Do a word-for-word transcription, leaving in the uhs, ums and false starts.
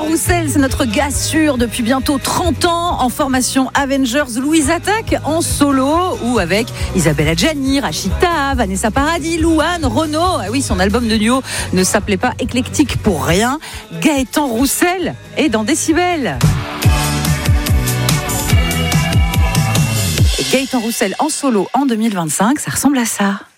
Roussel, c'est notre gars sûr depuis bientôt trente ans en formation Avengers. Louise attaque en solo ou avec Isabelle Adjani, Rachita, Vanessa Paradis, Louane, Renaud. Ah oui, son album de duo ne s'appelait pas Éclectique pour rien. Gaëtan Roussel est dans Décibel. Et Gaëtan Roussel en solo en deux mille vingt-cinq, ça ressemble à ça.